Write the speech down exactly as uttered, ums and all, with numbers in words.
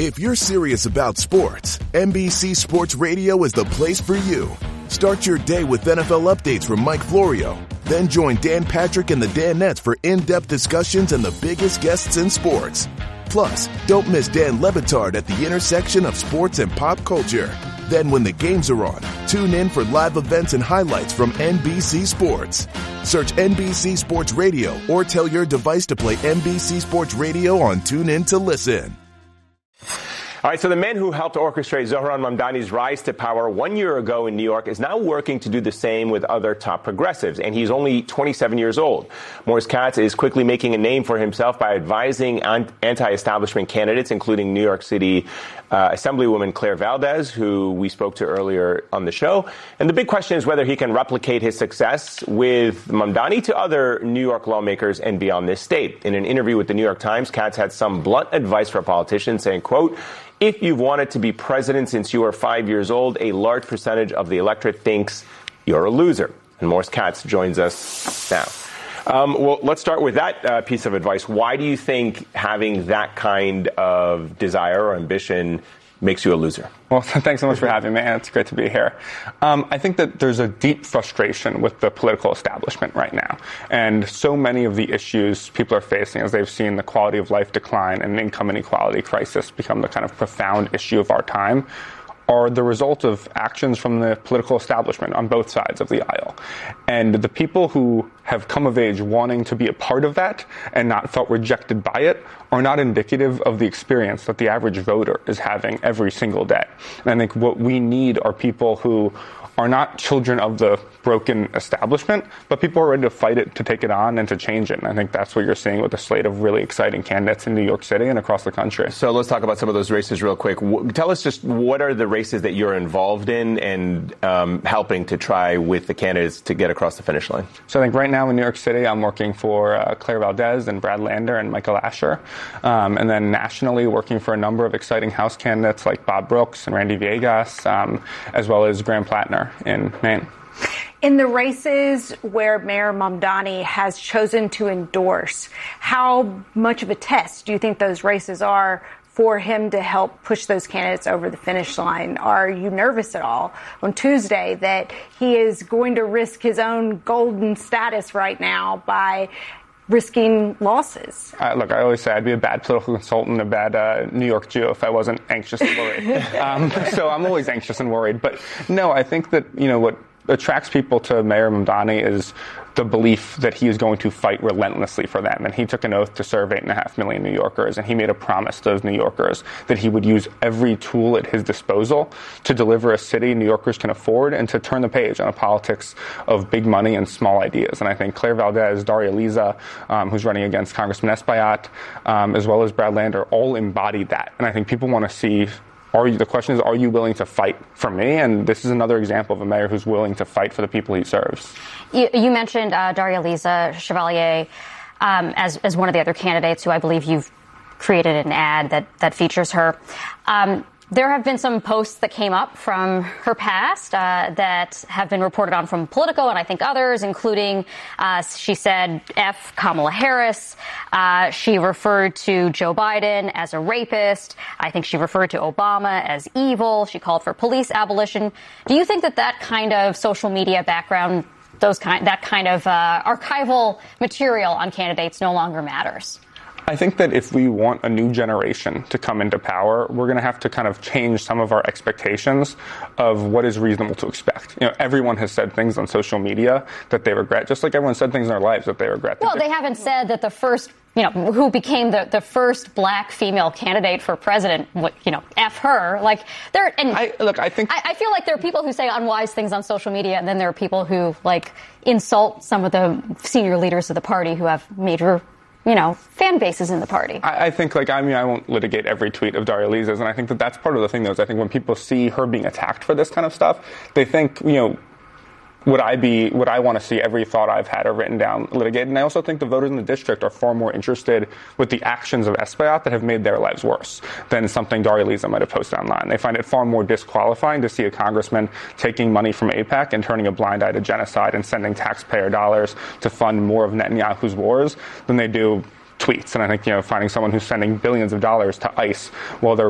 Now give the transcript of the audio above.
If you're serious about sports, N B C Sports Radio is the place for you. Start your day with N F L updates from Mike Florio. Then join Dan Patrick and the Danettes for in-depth discussions and the biggest guests in sports. Plus, don't miss Dan Le Batard at the intersection of sports and pop culture. Then when the games are on, tune in for live events and highlights from N B C Sports. Search N B C Sports Radio or tell your device to play N B C Sports Radio on TuneIn to listen. All right, so the man who helped orchestrate Zohran Mamdani's rise to power one year ago in New York is now working to do the same with other top progressives, and he's only twenty-seven years old. Morris Katz is quickly making a name for himself by advising anti-establishment candidates, including New York City uh, Assemblywoman Claire Valdez, who we spoke to earlier on the show. And the big question is whether he can replicate his success with Mamdani to other New York lawmakers and beyond this state. In an interview with the New York Times, Katz had some blunt advice for politicians, saying, quote, "If you've wanted to be president since you were five years old, a large percentage of the electorate thinks you're a loser." And Morris Katz joins us now. Um, well, let's start with that uh, piece of advice. Why do you think having that kind of desire or ambition makes you a loser? Well, thanks so much for having me, and it's great to be here. Um, I think that there's a deep frustration with the political establishment right now. And so many of the issues people are facing as they've seen the quality of life decline and income inequality crisis become the kind of profound issue of our time are the result of actions from the political establishment on both sides of the aisle. And the people who have come of age wanting to be a part of that and not felt rejected by it are not indicative of the experience that the average voter is having every single day. And I think what we need are people who are not children of the broken establishment, but people are ready to fight it, to take it on, and to change it. And I think that's what you're seeing with a slate of really exciting candidates in New York City and across the country. So let's talk about some of those races real quick. Tell us just what are the races that you're involved in and um, helping to try with the candidates to get across the finish line? So I think right now in New York City, I'm working for uh, Claire Valdez and Brad Lander and Michael Asher. Um, and then nationally, working for a number of exciting House candidates like Bob Brooks and Randy Villegas, um, as well as Graham Plattner in Maine. In the races where Mayor Mamdani has chosen to endorse, how much of a test do you think those races are for him to help push those candidates over the finish line? Are you nervous at all on Tuesday that he is going to risk his own golden status right now by risking losses? Uh, look, I always say I'd be a bad political consultant, a bad uh, New York Jew if I wasn't anxious and worried. um, so I'm always anxious and worried. But no, I think that, you know, what attracts people to Mayor Mamdani is the belief that he is going to fight relentlessly for them. And he took an oath to serve eight and a half million New Yorkers, and he made a promise to those New Yorkers that he would use every tool at his disposal to deliver a city New Yorkers can afford and to turn the page on a politics of big money and small ideas. And I think Claire Valdez, Daria Liza, um, who's running against Congressman Espaillat, um, as well as Brad Lander, all embody that. And I think people want to see Are you, the question is, are you willing to fight for me? And this is another example of a mayor who's willing to fight for the people he serves. You, you mentioned uh, Daria Liza Chevalier um, as, as one of the other candidates who I believe you've created an ad that, that features her. Um, There have been some posts that came up from her past uh, that have been reported on from Politico and I think others, including uh, she said F Kamala Harris. Uh, she referred to Joe Biden as a rapist. I think she referred to Obama as evil. She called for police abolition. Do you think that that kind of social media background, those kind, that kind of uh, archival material on candidates no longer matters? I think that if we want a new generation to come into power, we're going to have to kind of change some of our expectations of what is reasonable to expect. You know, everyone has said things on social media that they regret, just like everyone said things in their lives that they regret. Well, they haven't said that the first, you know, who became the, the first black female candidate for president, you know, F her. Like, there, and I, look, I think I, I feel like there are people who say unwise things on social media, and then there are people who like insult some of the senior leaders of the party who have major, you know, fan bases in the party. I, I think, like, I mean, I won't litigate every tweet of Daria Liza's, and I think that that's part of the thing, though, is I think when people see her being attacked for this kind of stuff, they think, you know, would I be, would I want to see every thought I've had or written down litigated? And I also think the voters in the district are far more interested with the actions of Espaillat that have made their lives worse than something Daria Liza might have posted online. They find it far more disqualifying to see a congressman taking money from AIPAC and turning a blind eye to genocide and sending taxpayer dollars to fund more of Netanyahu's wars than they do tweets. And I think, you know, finding someone who's sending billions of dollars to ICE while they're